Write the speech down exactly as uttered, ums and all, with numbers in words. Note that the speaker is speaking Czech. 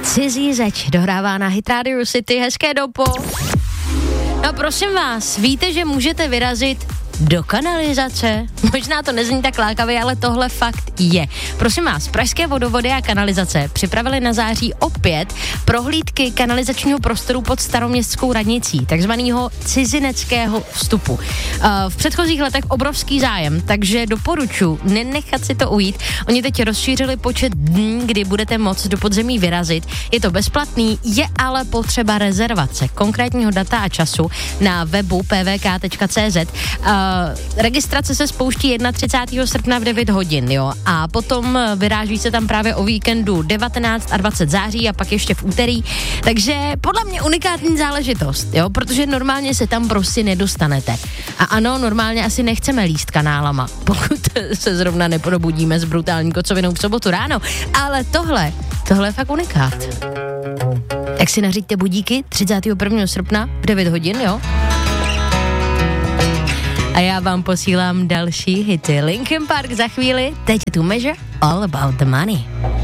Cizí zeď dohrává na Hit Radio City. Hezké dopo. No prosím vás, víte, že můžete vyrazit do kanalizace? Možná to nezní tak lákavě, ale tohle fakt je. Prosím vás, Pražské vodovody a kanalizace připravili na září opět prohlídky kanalizačního prostoru pod Staroměstskou radnicí, takzvanýho cizineckého vstupu. Uh, v předchozích letech obrovský zájem, takže doporučuji nenechat si to ujít. Oni teď rozšířili počet dní, kdy budete moct do podzemí vyrazit. Je to bezplatný, je ale potřeba rezervace konkrétního data a času na webu p v k tečka c z. Uh, registrace se spouští třicátého prvního srpna v devět hodin, jo, a potom vyráží se tam právě o víkendu devatenáct a dvacet září a pak ještě v úterý, takže podle mě unikátní záležitost, jo, protože normálně se tam prostě nedostanete. A ano, normálně asi nechceme líst kanálama, pokud se zrovna neprobudíme s brutální kocovinou v sobotu ráno, ale tohle, tohle je fakt unikát. Tak si nařiďte budíky třicátého prvního srpna v devět hodin, jo. A já vám posílám další hity. Linkin Park za chvíli, teď je tu Measure All About the Money.